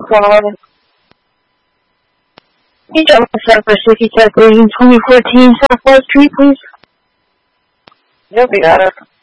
Can you drop us up for City Tech Reading 2014 Southwest Street, please? Yep, we got it.